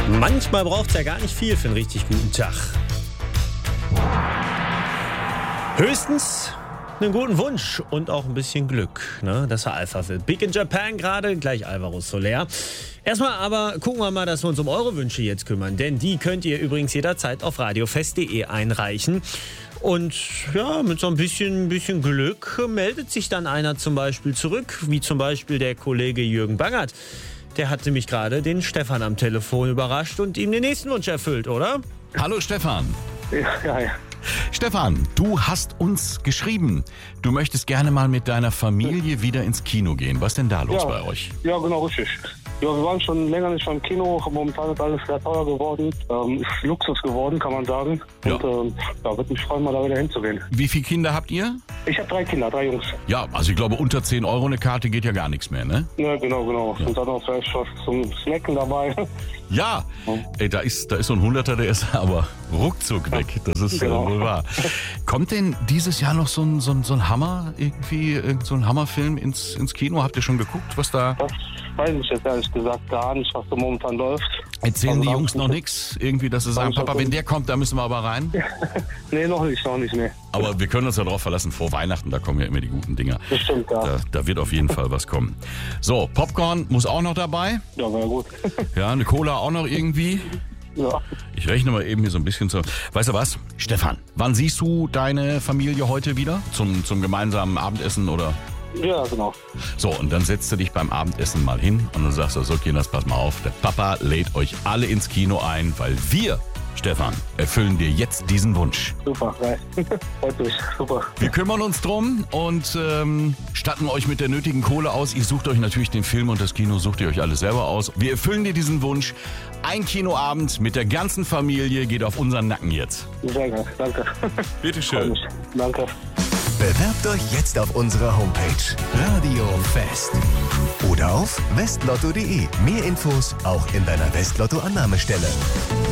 Manchmal braucht es ja gar nicht viel für einen richtig guten Tag. Höchstens einen guten Wunsch und auch ein bisschen Glück, ne? Das war Alphaville. Big in Japan gerade, gleich Alvaro Soler. Erstmal aber gucken wir mal, dass wir uns um eure Wünsche jetzt kümmern. Denn die könnt ihr übrigens jederzeit auf radiofest.de einreichen. Und ja, mit so ein bisschen Glück meldet sich dann einer zum Beispiel zurück, wie zum Beispiel der Kollege Jürgen Bangert. Der hat nämlich gerade den Stefan am Telefon überrascht und ihm den nächsten Wunsch erfüllt, oder? Hallo Stefan. Ja. Stefan, du hast uns geschrieben, du möchtest gerne mal mit deiner Familie wieder ins Kino gehen. Was ist denn da los bei euch? Ja, genau, richtig. Ja, wir waren schon länger nicht beim Kino. Momentan ist alles sehr teuer geworden. Ist Luxus geworden, kann man sagen. Ja. Und würde mich freuen, mal da wieder hinzugehen. Wie viele Kinder habt ihr? Ich habe 3 Kinder, 3 Jungs. Ja, also ich glaube, unter 10 Euro eine Karte geht ja gar nichts mehr, ne? Ja, genau. Ja. Und dann auch vielleicht was zum Snacken dabei. Ja, ey, da ist so ein Hunderter, der ist aber ruckzuck weg. Das ist Genau. wohl wahr. Kommt denn dieses Jahr noch so ein Hammer, irgendwie, so ein Hammerfilm ins Kino? Habt ihr schon geguckt, was da... Das weiß ich jetzt ehrlich gesagt gar nicht, was da momentan läuft. Erzählen Also die da Jungs hab noch ich- nichts? Irgendwie, dass sie sagen, Papa, wenn der kommt, da müssen wir aber rein. Nee, noch nicht. Nee. Aber wir können uns ja darauf verlassen, vor Weihnachten, da kommen ja immer die guten Dinger. Bestimmt, ja. Da wird auf jeden Fall was kommen. So, Popcorn muss auch noch dabei. Ja, wäre gut. Ja, eine Cola auch noch irgendwie. Ja. Ich rechne mal eben hier so ein bisschen zu. Weißt du was? Stefan, wann siehst du deine Familie heute wieder? Zum gemeinsamen Abendessen oder? Ja, genau. So, und dann setzt du dich beim Abendessen mal hin und dann sagst du, so Kinders, pass mal auf, der Papa lädt euch alle ins Kino ein, weil wir, Stefan, erfüllen dir jetzt diesen Wunsch. Super, geil. Freut mich. Super. Wir kümmern uns drum und statten euch mit der nötigen Kohle aus. Ihr sucht euch natürlich den Film und das Kino sucht ihr euch alles selber aus. Wir erfüllen dir diesen Wunsch. Ein Kinoabend mit der ganzen Familie geht auf unseren Nacken jetzt. Sehr geil. Danke. Bitteschön. Freut mich. Danke. Bewerbt euch jetzt auf unserer Homepage Radio Fest oder auf westlotto.de. Mehr Infos auch in deiner Westlotto-Annahmestelle.